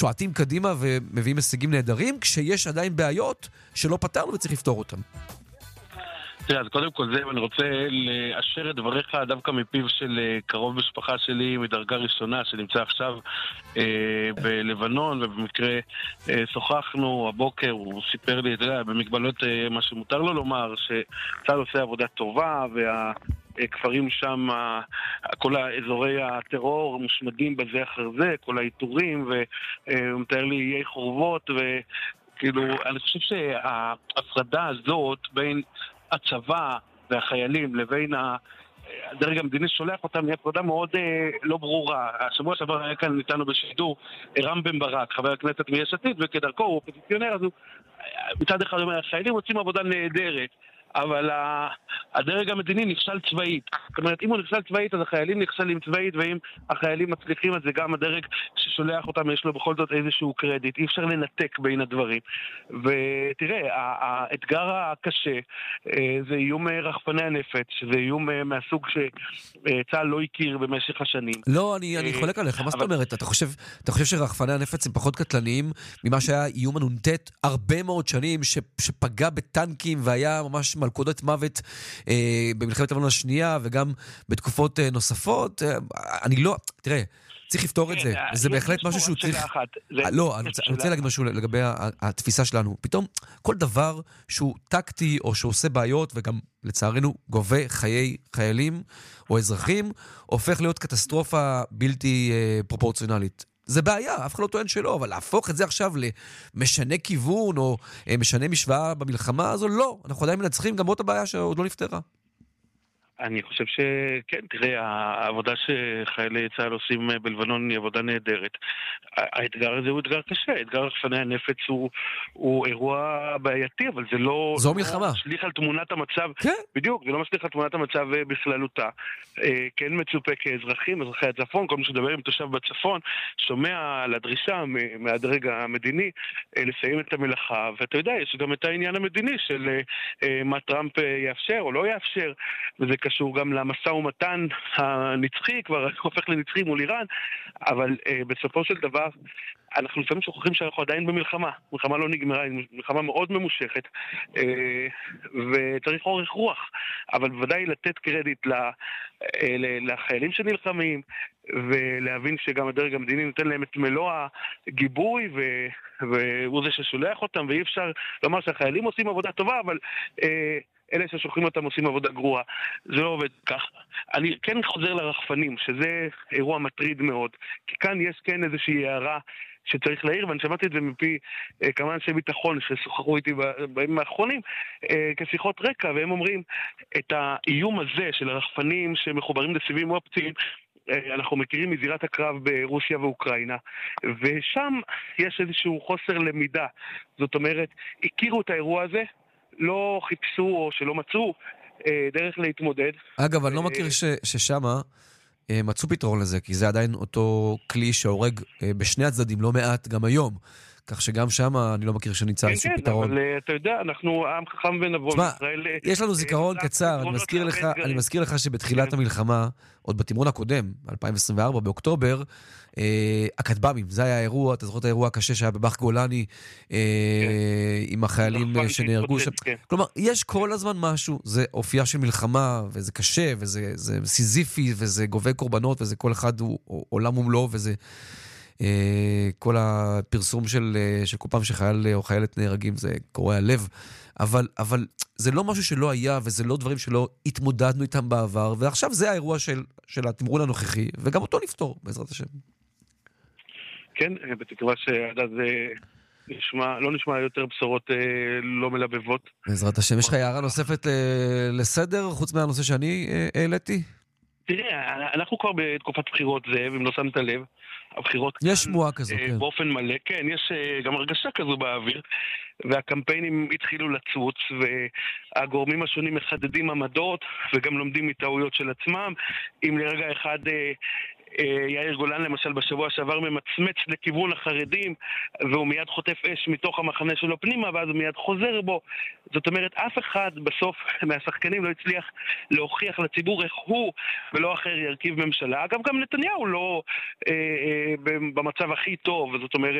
שועטים קדימה ומביאים הישגים נהדרים, כשיש עדיין בעיות שלא פתרנו וצריך לפתור אותם. תראה, אז קודם כל זה, אני רוצה לאשר את דבריך דווקא מפיו של קרוב משפחה שלי מדרגה ראשונה, שנמצא עכשיו בלבנון, ובמקרה שוחחנו הבוקר, הוא סיפר לי, אתה יודע, במגבלות מה שמותר לו לומר, שצה"ל עושה עבודה טובה, הכפרים שם, כל האזורי הטרור מושמדים בזה אחר זה, כל האיתורים, והוא מתאר לי איי חורבות, וכאילו, אני חושב שההפרדה הזאת בין הצבא והחיילים לבין הדרג המדיני שולח אותם, היא הפרדה מאוד לא ברורה. השבוע שעבר היה כאן איתנו בשידור רם בן ברק, חבר הכנסת מיש עתיד, וכדרכו הוא אופוזיציונר, אז הוא מצד אחד אומר, החיילים עושים עבודה נהדרת, אבל הדרג המדיני נכשל צבאית. זאת אומרת, אם הוא נכשל צבאית, אז החיילים נכשלים צבאית, ואם החיילים מצליחים, אז זה גם הדרג ששולח אותם, יש לו בכל זאת איזשהו קרדיט. אי אפשר לנתק בין הדברים. ותראה, האתגר הקשה זה איום רחפני הנפץ, זה איום מהסוג שצה"ל לא הכיר במשך השנים. לא, אני חולק עליך, מה זאת אומרת? אתה חושב שרחפני הנפץ הם פחות קטלניים ממה שהיה איום הנ"ט הרבה מאוד שנים, שפגע בטנקים והיה ממש מלכודת מוות במלחמת לבנון השנייה וגם בתקופות נוספות? אני לא, תראה, צריך לפתור את זה, וזה בהחלט משהו שהוא צריך... לא, אני רוצה להגיד משהו לגבי התפיסה שלנו. פתאום כל דבר שהוא טקטי או שעושה בעיות וגם לצערנו גובה חיי חיילים או אזרחים, הופך להיות קטסטרופה בלתי פרופורציונלית. זה בעיה, אף אחד לא טוען שלא, אבל להפוך את זה עכשיו למשנה כיוון או משנה משוואה במלחמה הזו, לא. אנחנו עדיין מנצחים גם באותה בעיה שעוד לא נפתרה. אני חושב שכן, תראה, העבודה שחיילי צה"ל עושים בלבנון היא עבודה נהדרת. האתגר הזה הוא אתגר קשה, אתגר רחפני הנפץ הוא אירוע בעייתי, אבל זה לא... זו מלחמה. משליך על תמונת המצב, כן. בדיוק, זה לא משליך על תמונת המצב בכללותה. כן מצופה כאזרחים, אזרחי הצפון, כל מי שדבר עם תושב בצפון, שומע על הדרישה מהדרג המדיני לסיים את המלאכה, ואתה יודע, יש גם את העניין המדיני של מה טראמפ יאפשר או לא יאפשר, וזה קשור גם למשא ומתן הנצחי, כבר הופך לנצחי מול איראן, אבל בסופו של דבר אנחנו לפעמים שוכחים שאנחנו עדיין במלחמה. מלחמה לא נגמרה, היא מלחמה מאוד ממושכת, וצריך אורך רוח, אבל בוודאי לתת קרדיט לחיילים שנלחמים, ולהבין שגם הדרג המדיני נותן להם את מלוא הגיבוי, והוא זה ששולח אותם, ואי אפשר לומר שהחיילים עושים עבודה טובה, אבל אלה ששולחים אותם עושים עבודה גרועה. זה לא עובד כך. אני כן חוזר לרחפנים, שזה אירוע מטריד מאוד, כי כאן יש כן איזושהי הערה שצריך להעיר, ואני שמעתי את זה מפי כמה אנשי ביטחון ששוחחו איתי בימים האחרונים כשיחות רקע, והם אומרים את האיום הזה של הרחפנים שמחוברים לסיבים אופטיים, אנחנו מכירים מזירת הקרב ברוסיה ואוקראינה, ושם יש איזשהו חוסר למידה. זאת אומרת, הכירו את האירוע הזה, לא חיפשו או שלא מצאו דרך להתמודד. אגב, אני לא מכיר ששמה מצאו פתרון לזה, כי זה עדיין אותו כלי שהורג בשני הצדדים, לא מעט גם היום. כך שגם שם אני לא מכיר שנמצא איזשהו פתרון. כן, אבל אתה יודע, אנחנו עם חכם ונבון. יש לנו זיכרון קצר, אני מזכיר לך שבתחילת המלחמה, עוד בתמרון הקודם, 2024, באוקטובר, הכטב"מים, זה היה האירוע, אתה זוכר את האירוע הקשה שהיה בבח גולני, עם החיילים שנהרגו שם. כלומר, יש כל הזמן משהו, זה אופייה של מלחמה, וזה קשה, וזה סיזיפי, וזה גובה קורבנות, וזה כל אחד הוא עולם ומלואו, וזה... כל הפרסום של כל פעם שחייל או חיילת נהרגים זה קורע לב, אבל זה לא משהו שלא היה, וזה לא דברים שלא התמודדנו איתם בעבר, ועכשיו זה האירוע של התמרון הנוכחי, וגם אותו נפתור בעזרת השם. כן, בתקווה שעד אז לא נשמע יותר בשורות לא מלבבות. בעזרת השם. יש לך הערה נוספת לסדר חוץ מהנושא שאני העליתי? תראה, אנחנו כבר בתקופת בחירות זה, אם לא שמת לב, הבחירות יש שמועה כזו, כן. באופן מלא, כן, יש גם הרגשה כזו באוויר, והקמפיינים התחילו לצוץ, והגורמים השונים מחדדים עמדות, וגם לומדים מטעויות של עצמם. אם לרגע אחד יאיר גולן למשל בשבוע שעבר ממצמץ לכיוון החרדים, והוא מיד חוטף אש מתוך המחנה שלו פנימה, ואז הוא מיד חוזר בו. זאת אומרת, אף אחד בסוף מהשחקנים לא הצליח להוכיח לציבור איך הוא ולא אחר ירכיב ממשלה. אגב, גם נתניהו לא במצב הכי טוב, זאת אומרת,